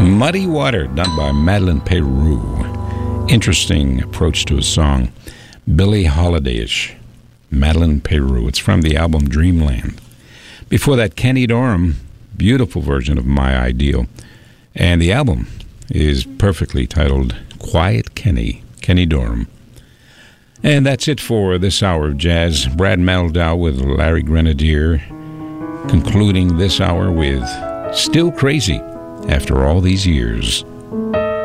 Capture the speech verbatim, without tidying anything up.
Muddy Water, done by Madeleine Peyroux. Interesting approach to a song. Billie Holiday-ish. Madeleine Peyroux. It's from the album Dreamland. Before that, Kenny Dorham, beautiful version of My Ideal. And the album is perfectly titled Quiet Kenny, Kenny Dorham. And that's it for this hour of jazz. Brad Mehldau with Larry Grenadier, concluding this hour with Still Crazy after all these years.